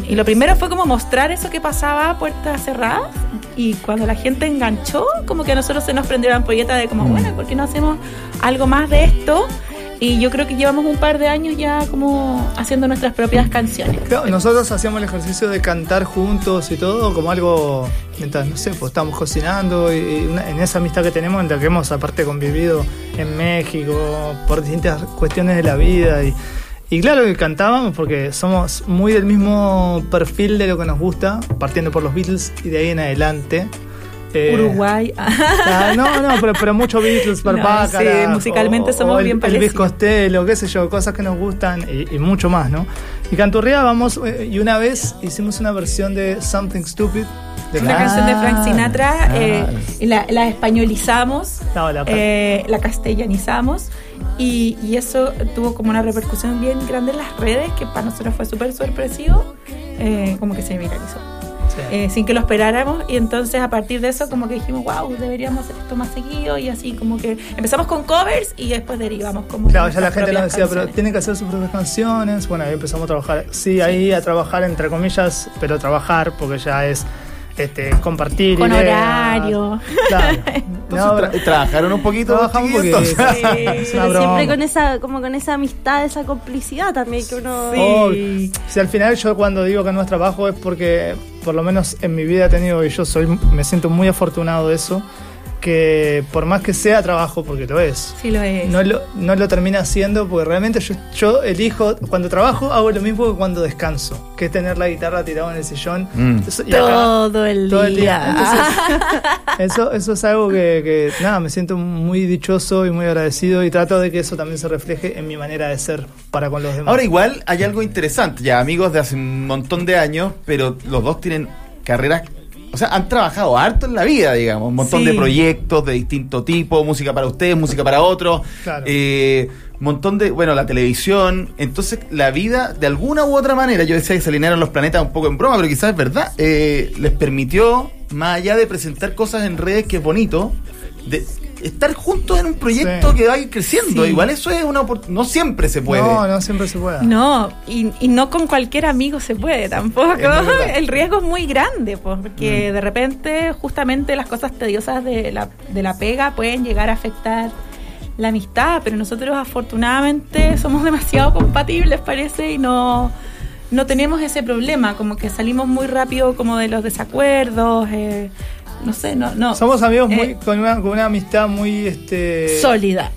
lo primero fue como mostrar eso que pasaba a puertas cerradas, y cuando la gente enganchó, como que a nosotros se nos prendió la ampolleta de como, bueno, ¿por qué no hacemos algo más de esto? Y yo creo que llevamos un par de años ya como haciendo nuestras propias canciones. Claro, nosotros hacíamos el ejercicio de cantar juntos y todo, como algo, mientras, no sé, pues estábamos cocinando, y en esa amistad que tenemos, entre que hemos aparte convivido en México por distintas cuestiones de la vida, y claro que cantábamos porque somos muy del mismo perfil de lo que nos gusta, partiendo por los Beatles y de ahí en adelante. Uruguay. Pero mucho Beatles, Barbácara. Sí, musicalmente somos bien parecidos. Elvis Costello, qué sé yo, cosas que nos gustan y mucho más, ¿no? Y canturreábamos, y una vez hicimos una versión de Something Stupid. Una canción de Frank Sinatra, la españolizamos, la castellanizamos, y eso tuvo como una repercusión bien grande en las redes, que para nosotros fue súper sorpresivo, como que se viralizó. Sin que lo esperáramos, y entonces a partir de eso como que dijimos, wow, deberíamos hacer esto más seguido, y así como que empezamos con covers y después derivamos como... Claro, ya la gente nos decía, canciones. Pero tienen que hacer sus propias canciones. Bueno, ahí empezamos a trabajar, ahí a trabajar entre comillas, pero trabajar porque ya es compartir con ideas, horario. Claro. Trabajaron un poquito. Trabajamos un poquito. Siempre con esa amistad, esa complicidad también que uno... Si al final yo cuando digo que no es trabajo es porque por lo menos en mi vida he tenido, y me siento muy afortunado de eso, que por más que sea trabajo, porque lo es, sí lo es, no lo termina haciendo, porque realmente yo elijo, cuando trabajo hago lo mismo que cuando descanso, que es tener la guitarra tirada en el sillón todo el día. Entonces, eso es algo que nada, me siento muy dichoso y muy agradecido, y trato de que eso también se refleje en mi manera de ser para con los demás. Ahora igual hay algo interesante, ya amigos de hace un montón de años, pero los dos tienen carreras. O sea, han trabajado harto en la vida, digamos, un montón de proyectos de distinto tipo, música para ustedes, música para otros, claro. Montón de, la televisión. Entonces, la vida, de alguna u otra manera, yo decía que se alinearon los planetas un poco en broma, pero quizás es verdad, les permitió, más allá de presentar cosas en redes, que es bonito, de estar juntos en un proyecto que va a ir creciendo. Igual eso es no siempre se puede. No siempre se puede. No, y no con cualquier amigo se puede tampoco. El riesgo es muy grande, porque de repente justamente las cosas tediosas de la pega pueden llegar a afectar la amistad, pero nosotros afortunadamente somos demasiado compatibles, parece, y no tenemos ese problema, como que salimos muy rápido como de los desacuerdos. No sé, no. Somos amigos con una amistad muy sólida.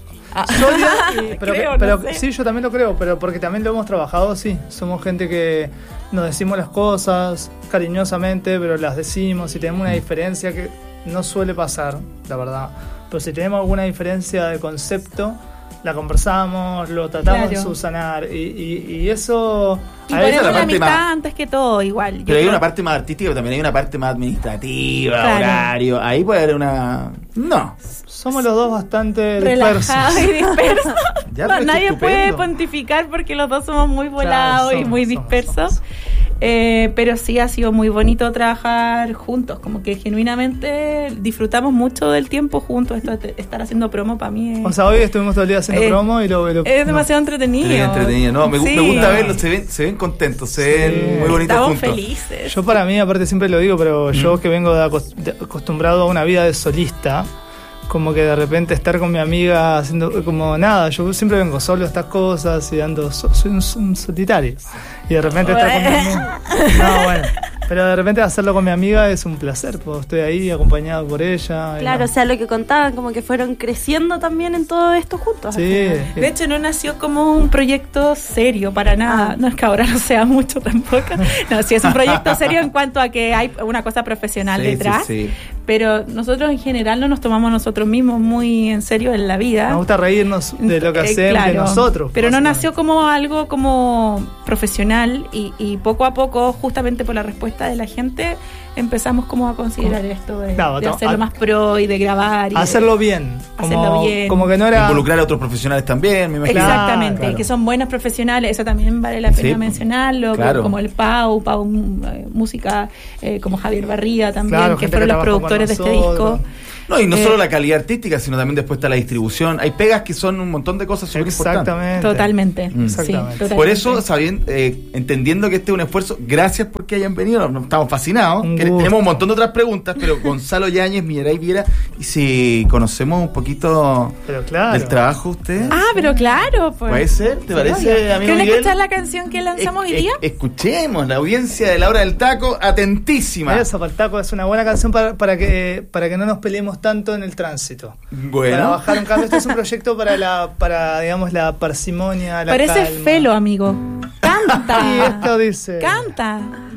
Pero sí, yo también lo creo, pero porque también lo hemos trabajado, sí. Somos gente que nos decimos las cosas cariñosamente, pero las decimos, y tenemos una diferencia que no suele pasar, la verdad. Pero si tenemos alguna diferencia de concepto, la conversamos, lo tratamos de subsanar, y eso... Y ponemos la amistad antes que todo, igual. Pero hay una parte más artística, pero también hay una parte más administrativa, horario. Ahí puede haber una... No. Somos los dos bastante relajados y dispersos. Nadie estupendo. puede pontificar porque los dos somos muy volados y muy dispersos. Pero sí ha sido muy bonito trabajar juntos, como que genuinamente disfrutamos mucho del tiempo juntos. Esto de estar haciendo promo para mí es... O sea, hoy estuvimos todo el día haciendo promo, y es demasiado entretenido. Me gusta verlos, se ven contentos, se ven muy bonitos juntos. Estamos felices. Yo, para mí, aparte siempre lo digo, pero yo que vengo acostumbrado a una vida de solista, como que de repente estar con mi amiga haciendo como nada, yo siempre vengo solo a estas cosas y soy un solitario, y de repente estar con mi amiga, pero de repente hacerlo con mi amiga es un placer, porque estoy ahí acompañado por ella. Claro, o sea, lo que contaban, como que fueron creciendo también en todo esto juntos. Sí. De hecho, no nació como un proyecto serio para nada. No es que ahora no sea mucho tampoco. No, sí es un proyecto serio en cuanto a que hay una cosa profesional detrás. Sí. Pero nosotros en general no nos tomamos nosotros mismos muy en serio en la vida. Nos gusta reírnos de lo que hacemos, de nosotros. Pero no nació como algo como profesional, y poco a poco, justamente por la respuesta vista de la gente, empezamos como a considerar esto de hacerlo más pro y de grabar. Y hacerlo bien. Como que no era... Involucrar a otros profesionales también, me imagino. Exactamente, claro. Que son buenos profesionales, eso también vale la pena mencionarlo, claro. Como el Pau Música, como Javier Barría también, claro, que fueron los productores de este disco. No, y no solo la calidad artística, sino también después está la distribución. Hay pegas que son un montón de cosas súper importantes. Totalmente. Exactamente. Sí, totalmente. Por eso, entendiendo que este es un esfuerzo, gracias porque hayan venido, estamos fascinados. Tenemos un montón de otras preguntas, pero Gonzalo Yáñez, Mireray Viera, y si conocemos un poquito del trabajo de ustedes. Pero claro. Pues. ¿Puede ser? ¿Te parece, amigo ¿Quieren Miguel? escuchar la canción que lanzamos hoy día? Escuchemos, la audiencia de La Hora del Taco, atentísima. Eso, para el taco es una buena canción para que no nos peleemos tanto en el tránsito. Bueno. Para bajar un cambio. Este es un proyecto para digamos, la parsimonia, la Parece calma. Felo, amigo. Canta. Y esto dice... Canta.